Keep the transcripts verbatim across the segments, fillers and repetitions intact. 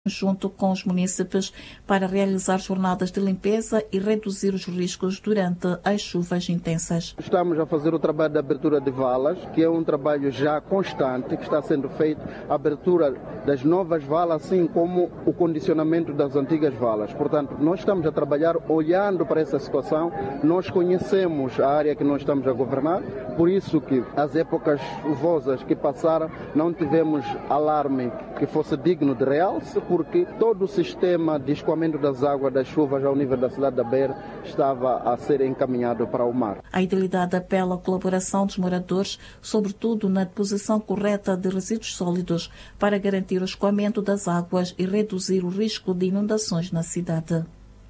junto com os munícipes para realizar jornadas de limpeza e reduzir os riscos durante as chuvas intensas. Estamos a fazer o trabalho de abertura de valas, que é um trabalho já constante que está sendo feito, a abertura das novas valas, assim como o condicionamento das antigas valas. Portanto, nós estamos a trabalhar olhando para essa situação, nós conhecemos a área que nós estamos a governar, por isso que as épocas chuvosas que passaram não tivemos alarme que fosse digno de realce, porque todo o sistema de escoamento das águas das chuvas ao nível da cidade da Beira estava a ser encaminhado para o mar. A Idilidade apela à colaboração dos moradores, sobretudo na deposição correta de resíduos sólidos, para garantir o escoamento das águas e reduzir o risco de inundações na cidade.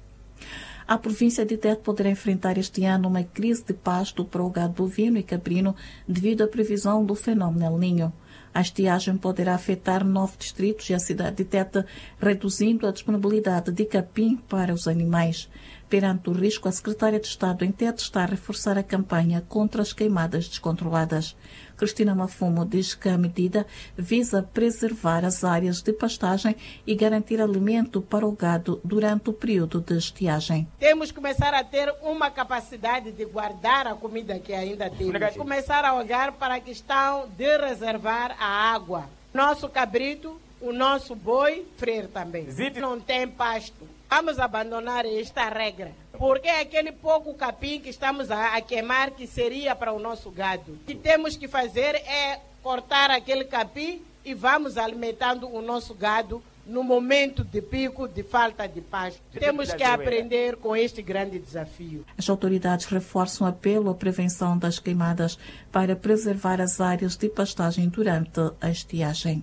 A província de Tete poderá enfrentar este ano uma crise de pasto para o gado bovino e caprino devido à previsão do fenómeno El Niño. A estiagem poderá afetar nove distritos e a cidade de Tete, reduzindo a disponibilidade de capim para os animais. Perante o risco, a secretária de Estado em Tete está a reforçar a campanha contra as queimadas descontroladas. Cristina Mafumo diz que a medida visa preservar as áreas de pastagem e garantir alimento para o gado durante o período de estiagem. Temos que começar a ter uma capacidade de guardar a comida que ainda temos. Começar a olhar para a questão de reservar a água. Nosso cabrito, o nosso boi, freire também. Não tem pasto. Vamos abandonar esta regra, porque é aquele pouco capim que estamos a, a queimar que seria para o nosso gado. O que temos que fazer é cortar aquele capim e vamos alimentando o nosso gado no momento de pico de falta de pasto. Temos que aprender com este grande desafio. As autoridades reforçam o apelo à prevenção das queimadas para preservar as áreas de pastagem durante a estiagem.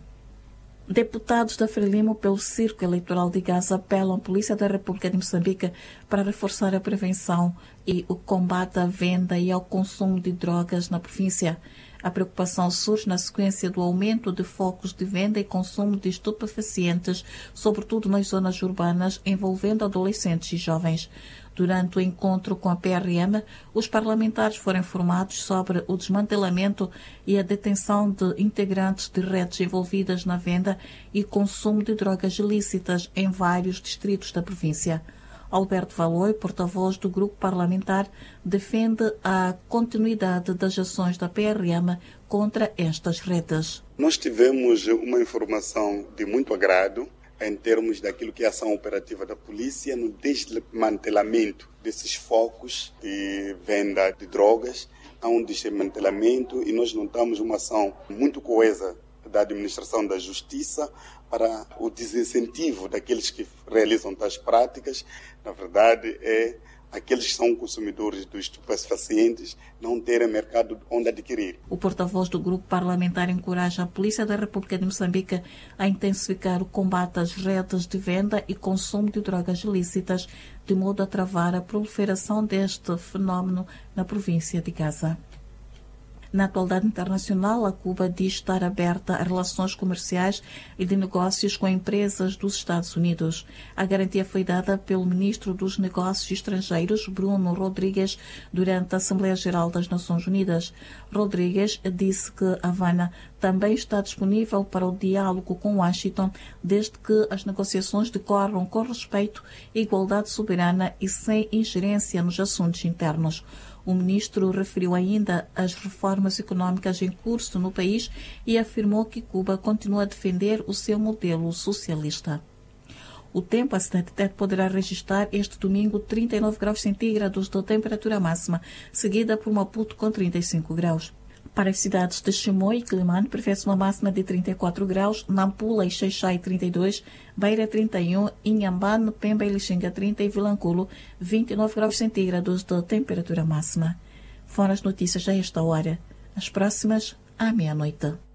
Deputados da Frelimo pelo Circo Eleitoral de Gaza apelam à Polícia da República de Moçambique para reforçar a prevenção e o combate à venda e ao consumo de drogas na província. A preocupação surge na sequência do aumento de focos de venda e consumo de estupefacientes, sobretudo nas zonas urbanas, envolvendo adolescentes e jovens. Durante o encontro com a P R M, os parlamentares foram informados sobre o desmantelamento e a detenção de integrantes de redes envolvidas na venda e consumo de drogas ilícitas em vários distritos da província. Alberto Valoi, porta-voz do grupo parlamentar, defende a continuidade das ações da P R M contra estas redes. Nós tivemos uma informação de muito agrado em termos daquilo que é a ação operativa da polícia no desmantelamento desses focos de venda de drogas. Há um desmantelamento e nós notamos uma ação muito coesa da administração da justiça para o desincentivo daqueles que realizam tais práticas. Na verdade, é aqueles que são consumidores dos estupefacientes não terem mercado onde adquirir. O porta-voz do grupo parlamentar encoraja a Polícia da República de Moçambique a intensificar o combate às redes de venda e consumo de drogas ilícitas, de modo a travar a proliferação deste fenómeno na província de Gaza. Na atualidade internacional, a Cuba diz estar aberta a relações comerciais e de negócios com empresas dos Estados Unidos. A garantia foi dada pelo ministro dos Negócios Estrangeiros, Bruno Rodrigues, durante a Assembleia Geral das Nações Unidas. Rodrigues disse que Havana também está disponível para o diálogo com Washington, desde que as negociações decorram com respeito, igualdade soberana e sem ingerência nos assuntos internos. O ministro referiu ainda as reformas económicas em curso no país e afirmou que Cuba continua a defender o seu modelo socialista. O tempo, a cidade de Tete poderá registrar este domingo trinta e nove graus centígrados de temperatura máxima, seguida por Maputo com trinta e cinco graus. Para as cidades de Chimoio e Quelimane, prevê-se uma máxima de trinta e quatro graus, Nampula e Xai-Xai trinta e dois, Beira trinta e um, Inhambane, Pemba e Lixinga trinta e Vilanculo vinte e nove graus centígrados de temperatura máxima. Foram as notícias a esta hora. As próximas à meia-noite.